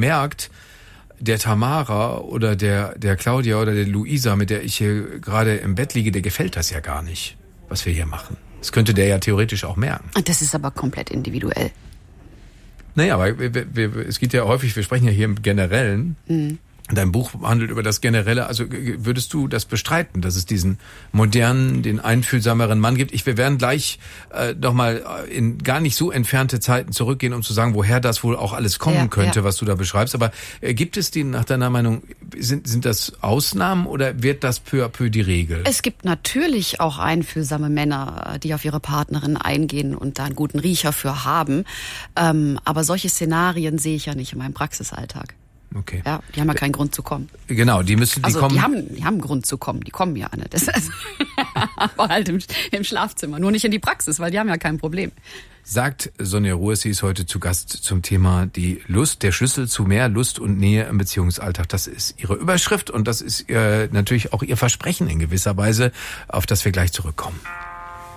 merkt, der Tamara oder der Claudia oder der Luisa, mit der ich hier gerade im Bett liege, der gefällt das ja gar nicht, was wir hier machen. Das könnte der ja theoretisch auch merken. Das ist aber komplett individuell. Naja, aber es geht ja häufig, wir sprechen ja hier im Generellen. Dein Buch handelt über das Generelle. Also würdest du das bestreiten, dass es diesen modernen, den einfühlsameren Mann gibt? Wir werden gleich nochmal in gar nicht so entfernte Zeiten zurückgehen, um zu sagen, woher das wohl auch alles kommen könnte, was du da beschreibst. Aber gibt es die, nach deiner Meinung, sind das Ausnahmen oder wird das peu à peu die Regel? Es gibt natürlich auch einfühlsame Männer, die auf ihre Partnerin eingehen und da einen guten Riecher für haben. Aber solche Szenarien sehe ich ja nicht in meinem Praxisalltag. Okay. Ja, die haben ja keinen Grund zu kommen. Genau, die kommen. Die haben einen Grund zu kommen. Die kommen ja nicht. Aber halt im Schlafzimmer. Nur nicht in die Praxis, weil die haben ja kein Problem. Sagt Sonja Ruhr, sie ist heute zu Gast zum Thema die Lust, der Schlüssel zu mehr Lust und Nähe im Beziehungsalltag. Das ist ihre Überschrift und das ist natürlich auch ihr Versprechen in gewisser Weise, auf das wir gleich zurückkommen.